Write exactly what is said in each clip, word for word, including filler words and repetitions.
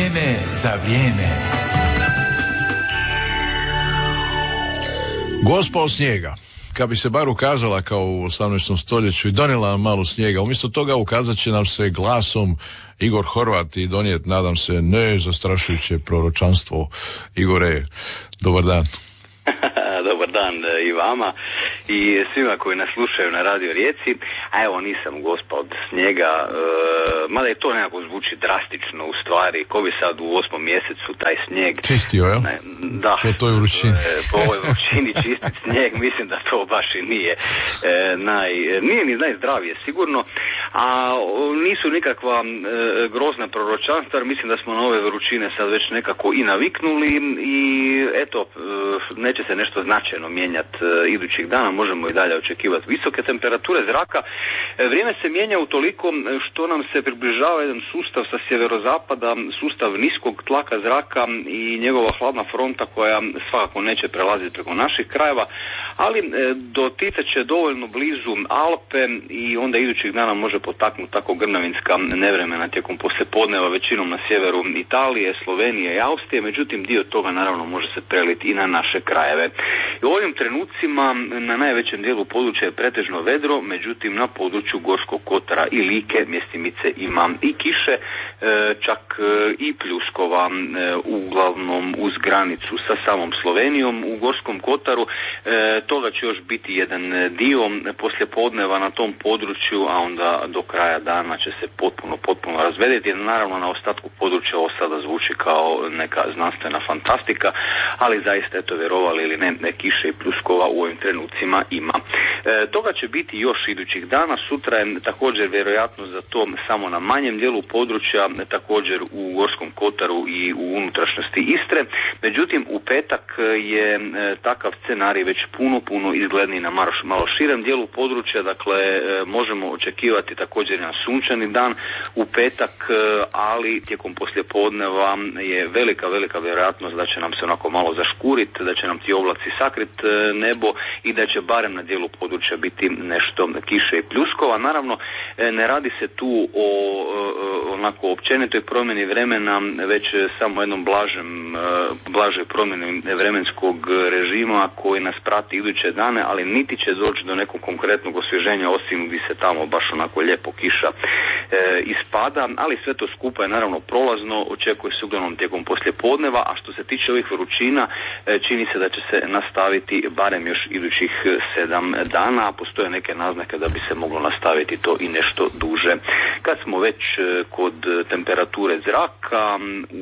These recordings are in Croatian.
Vrijeme za vrijeme. Gospa od snijega, kad bi se bar ukazala kao u osamnaestom stoljeću i donijela malo snijega, umjesto toga ukazat će nam se glasom Igor Horvat i donijeti, nadam se, nezastrašujuće proročanstvo. Igore, dobar dan. Dobar dan i vama i svima koji nas slušaju na Radio Rijeci. A evo, nisam gospa od snijega, e, mada je to nekako zvuči drastično u stvari. Ko bi sad u osmom mjesecu taj snijeg čistio, jel? Ne, da, po toj vrućini. E, po ovoj vrućini čistit snijeg, mislim da to baš i nije e, naj, nije ni najzdravije sigurno, a nisu nikakva e, grozna proročanstva, jer mislim da smo na ove vrućine sad već nekako i naviknuli i eto, e, neće se nešto značajno mijenjati e, idućih dana, možemo i dalje očekivati visoke temperature zraka. E, vrijeme se mijenja utoliko što nam se približava jedan sustav sa sjeverozapada, sustav niskog tlaka zraka i njegova hladna fronta koja svakako neće prelaziti preko naših krajeva, ali e, doticat će dovoljno blizu Alpe i onda idućih dana može potaknuti tako grnavinska nevremena tijekom poslijepodneva većinom na sjeveru Italije, Slovenije i Austrije, međutim dio toga naravno može se preliti i na naše krajeve. I u ovim trenucima na najvećem dijelu područja je pretežno vedro, međutim na području Gorskog kotara i Like mjestimice ima i kiše, čak i pljuskova, uglavnom uz granicu sa samom Slovenijom. U Gorskom kotaru toga će još biti jedan dio poslijepodneva na tom području, a onda do kraja dana će se potpuno, potpuno razvedeti. Naravno na ostatku područja ovo sada zvuči kao neka znanstvena fantastika, ali zaista je to, vjerovali ili ne, ne kiše i pljuskova u ovim trenucima ima. E, toga će biti još idućih dana. Sutra je također vjerojatno za to samo na manjem dijelu područja, također u Gorskom kotaru i u unutrašnjosti Istre. Međutim, u petak je e, takav scenarij već puno, puno izgledniji na malo, malo širem dijelu područja. Dakle, e, možemo očekivati također jedan sunčani dan u petak, e, ali tijekom poslijepodneva je velika, velika vjerojatnost da će nam se onako malo zaškuriti, da će nam ti oblaci sakriti e, nebo i da će barem na dijelu područja biti nešto kiše i pljuskova. Naravno, e, ne radi se tu o e, onako općenitoj promjeni vremena, već samo jednom blažem, e, blažoj promjeni vremenskog režima koji nas prati iduće dane, ali niti će doći do nekog konkretnog osvježenja, osim gdje se tamo baš onako lijepo kiša e, ispada, ali sve to skupa je naravno prolazno, očekuje se uglavnom tijekom poslijepodneva, a što se tiče ovih vrućina, e, čini se da će se nastaviti barem još idućih sedam dana, a postoje neke naznake da bi se moglo nastaviti to i nešto duže. Kad smo već kod temperature zraka,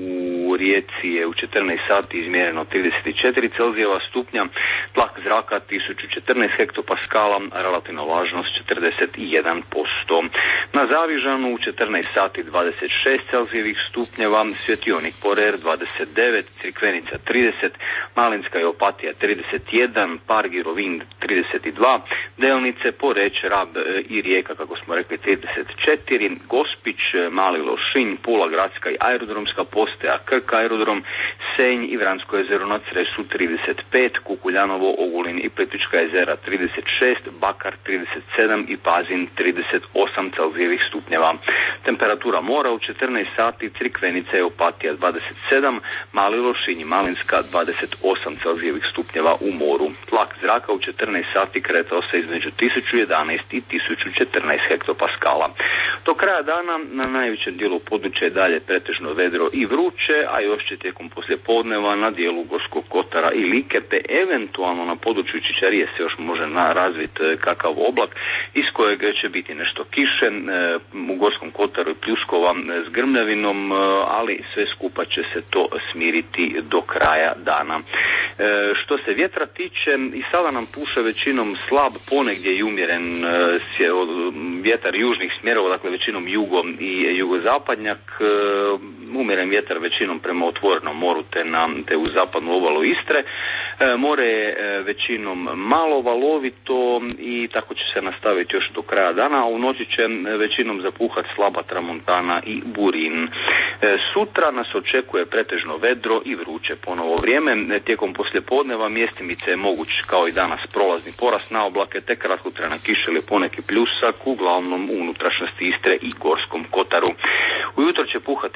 u Rijeci je u četrnaest sati izmjereno trideset četiri Celzijeva stupnja, tlak zraka tisuću četrnaest hektopaskala, relativna vlažnost četrdeset jedan posto. Na Zavižanu u četrnaest sati dvadeset šest Celzijevih stupnjeva, Svjetionik Porer dvadeset devet, Crikvenica trideset, Malinska i Opatija trideset jedan, Pargi, Rovinj trideset dva, Delnice, Poreć, Rab i Rijeka, kako smo rekli, trideset četiri, Gospić, Mali Lošinj, Pula gradska i aerodromska postaja, Krk aerodrom, Senj i Vransko jezero na Cresu trideset pet, Kukuljanovo, Ogulin i Plitvička jezera trideset šest, Bakar trideset sedam i Pazin trideset osam Celzijevih stupnjeva. Temperatura mora u četrnaest sati, Crikvenica i Opatija dvadeset sedam, Mali Lošinj i Malinska dvadeset osam Celzijevih stupnjeva u moru. Tlak zraka u četrnaest sati kretao se između tisuću jedanaest i tisuću četrnaest hektopaskala. Do kraja dana na najvećem dijelu područja je dalje pretežno vedro i vruće, a još će tijekom poslijepodneva na dijelu Gorskog kotara i Like, te eventualno na području Čičarije se još može razviti kakav oblak iz kojeg će biti nešto kiše, u Gorskom kotaru i pljuskova s grmljavinom, ali sve skupa će se to smiriti do kraja dana. E, što se vjetra tiče, i sada nam puše većinom slab, ponegdje i umjeren e, sje, od, vjetar južnih smjerova, dakle većinom jugo i jugozapadnjak, e, umjeren vjetar većinom prema otvorenom moru te, na, te u zapadnu obalu Istre. E, more je e, većinom malo valovito i tako će se nastaviti još do kraja dana, a u noći će većinom zapuhati slaba tramontana i burin. E, sutra nas očekuje pretežno vedro i vruće ponovo vrijeme. Tijekom poslijepodneva mjestimice je moguć kao i danas prolazni porast na oblake te kratkotrajna kiša ili poneki pljusak, uglavnom u unutrašnjosti Istre i Gorskom kotaru. Ujutro će puhati slab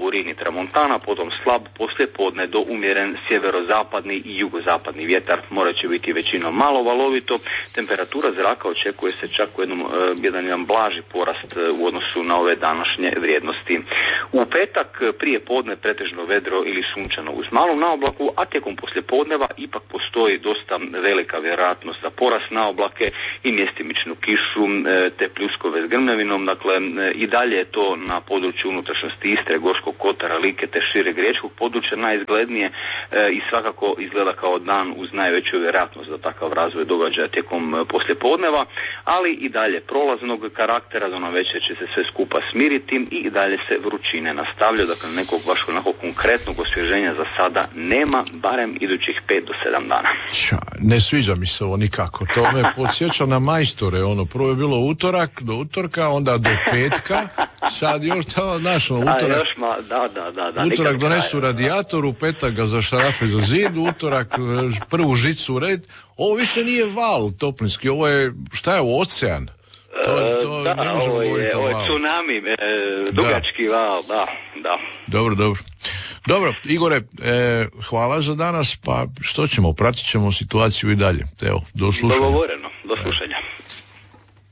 burin i tramontana, potom slab poslijepodne do umjeren sjeverozapadni i jugozapadni vjetar. More će biti većinom malo valovito. Temperatura zraka očekuje se čak u jednom, jedan, jedan blaži porast u odnosu na ove današnje vrijednosti. U petak prije podne pretežno vedro ili sunčano uz malu naoblaku, a tijekom poslijepodneva ipak postoji dosta velika vjerojatnost za porast naoblake i mjestimičnu kišu te pljuskove s grmljavinom. Dakle, i dalje je to na području unutrašnjosti Istre, Gorskog kotara, Like te šireg riječkog područja najizglednije e, i svakako izgleda kao dan uz najveću vjerojatnost za takav razvoj događaja tijekom poslijepodneva, ali i dalje prolaznog karaktera. Do navečer će se sve skupa smiriti i dalje se vrućine nastavljaju. Dakle, nekog baš onako konkretnog osvježenja za sada nema, barem idućih pet do sedam dana. Ča, ne sviđa mi se ovo nikako. To me podsjeća na majstore. Ono, prvo je bilo utorak, do utorka, onda do petka, sad još to, znaš, ono, utorak, još ma, da, da, da, da, utorak donesu radijator, u petak ga zašarafe za zid, utorak prvu žicu u red. Ovo više nije val toplinski, ovo je, šta je ovo, ocean? To, to da, ne možemo ovo je, govoriti ovo je o tsunami, e, dugački da. val, da, da. Dobro, dobro. Dobro, Igore, e, hvala za danas, pa što ćemo, pratit ćemo situaciju i dalje. Evo, do slušanja. Dogovoreno, do slušanja. E.